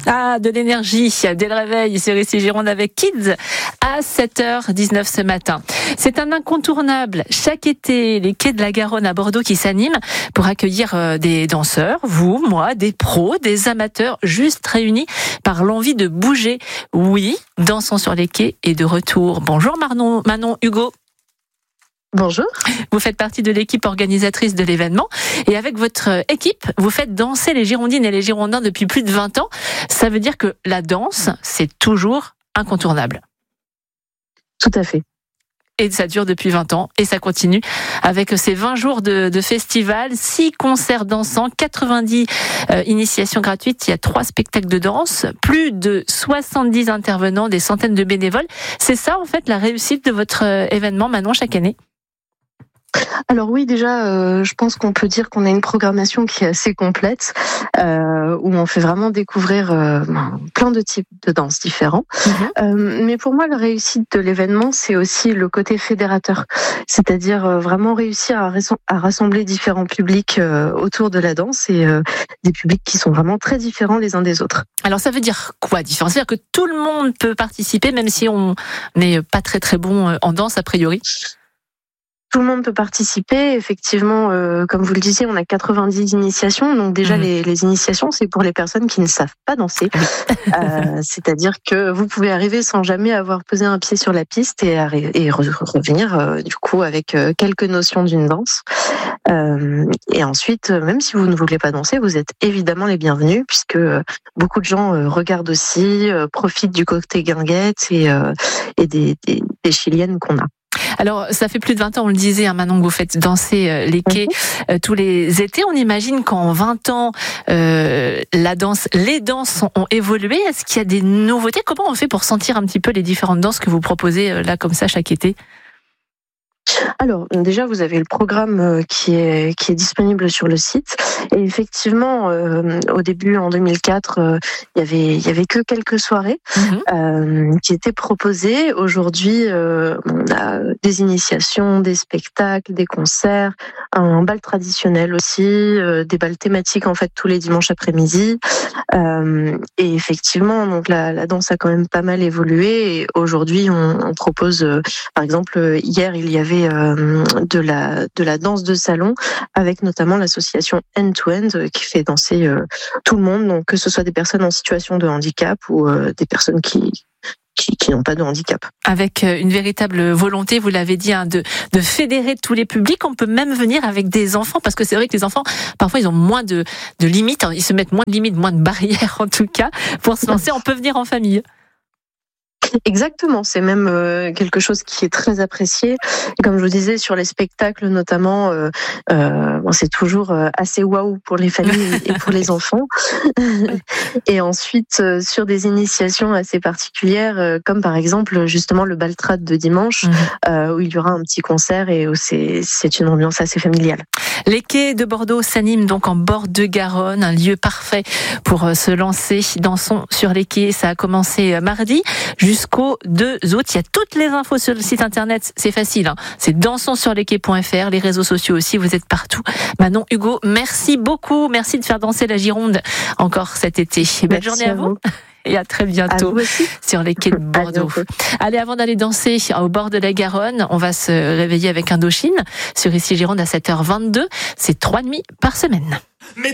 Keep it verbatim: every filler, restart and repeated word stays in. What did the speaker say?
Ah, de l'énergie dès le réveil sur ici Gironde avec Kids à sept heures dix-neuf ce matin. C'est un incontournable. Chaque été, les quais de la Garonne à Bordeaux qui s'animent pour accueillir des danseurs, vous, moi, des pros, des amateurs, juste réunis par l'envie de bouger. Oui, Dansons sur les quais est de retour. Bonjour Manon, Manon Hugo. Bonjour. Vous faites partie de l'équipe organisatrice de l'événement et avec votre équipe, vous faites danser les Girondines et les Girondins depuis plus de vingt ans. Ça veut dire que la danse, c'est toujours incontournable. Tout à fait. Et ça dure depuis vingt ans et ça continue avec ces vingt jours de, de festival, six concerts dansants, quatre-vingt-dix euh, initiations gratuites, il y a trois spectacles de danse, plus de soixante-dix intervenants, des centaines de bénévoles. C'est ça en fait la réussite de votre euh, événement Manon chaque année? Alors oui, déjà, euh, je pense qu'on peut dire qu'on a une programmation qui est assez complète, euh, où on fait vraiment découvrir euh, plein de types de danses différents. Mmh. Euh, mais pour moi, la réussite de l'événement, c'est aussi le côté fédérateur, c'est-à-dire euh, vraiment réussir à, rais- à rassembler différents publics euh, autour de la danse et euh, des publics qui sont vraiment très différents les uns des autres. Alors ça veut dire quoi différent? C'est-à-dire que tout le monde peut participer, même si on n'est pas très très bon en danse a priori? Tout le monde peut participer. Effectivement, euh, comme vous le disiez, on a quatre-vingt-dix initiations. Donc déjà, mmh. les, les initiations, c'est pour les personnes qui ne savent pas danser. euh, c'est-à-dire que vous pouvez arriver sans jamais avoir posé un pied sur la piste et, arri- et re- revenir euh, du coup avec euh, quelques notions d'une danse. Euh, et ensuite, même si vous ne voulez pas danser, vous êtes évidemment les bienvenus puisque euh, beaucoup de gens euh, regardent aussi, euh, profitent du côté guinguette et, euh, et des, des, des chiliennes qu'on a. Alors, ça fait plus de vingt ans, on le disait, hein, maintenant que vous faites danser les quais euh, tous les étés. On imagine qu'en vingt ans, euh, la danse, les danses ont évolué. Est-ce qu'il y a des nouveautés? Comment on fait pour sentir un petit peu les différentes danses que vous proposez euh, là, comme ça, chaque été? Alors, déjà, vous avez le programme qui est, qui est disponible sur le site. Et effectivement, euh, au début, en deux mille quatre, euh, il y avait, il y avait que quelques soirées mmh. euh, qui étaient proposées. Aujourd'hui, euh, on a des initiations, des spectacles, des concerts, un bal traditionnel aussi, euh, des bals thématiques, en fait, tous les dimanches après-midi. Euh, et effectivement, donc la, la danse a quand même pas mal évolué. Et aujourd'hui, on, on propose, euh, par exemple, hier, il y avait Euh, de la de la danse de salon avec notamment l'association End to End euh, qui fait danser euh, tout le monde, donc que ce soit des personnes en situation de handicap ou euh, des personnes qui qui, qui n'ont pas de handicap. Avec une véritable volonté, vous l'avez dit, hein, de de fédérer tous les publics. On peut même venir avec des enfants parce que c'est vrai que les enfants parfois ils ont moins de de limites, ils se mettent moins de limites, moins de barrières en tout cas pour se lancer. On peut venir en famille. Exactement, c'est même euh, quelque chose qui est très apprécié. Et comme je vous disais, sur les spectacles notamment, euh, euh, bon, c'est toujours euh, assez waouh pour les familles et pour les enfants. Et ensuite, euh, sur des initiations assez particulières, euh, comme par exemple justement le bal trad de dimanche, mmh. euh, où il y aura un petit concert et où c'est, c'est une ambiance assez familiale. Les quais de Bordeaux s'animent donc en bord de Garonne, un lieu parfait pour se lancer. Dansons sur les quais, ça a commencé mardi jusqu'au deux août. Il y a toutes les infos sur le site internet, c'est facile, hein. C'est dansons sur les quais point f r, les réseaux sociaux aussi, vous êtes partout. Manon Hugo, merci beaucoup, merci de faire danser la Gironde encore cet été. Belle merci journée à vous. vous. Et à très bientôt à sur les quais de Bordeaux. Allez, avant d'aller danser au bord de la Garonne, on va se réveiller avec Indochine sur ici Gironde à sept heures vingt-deux. C'est trois nuits par semaine.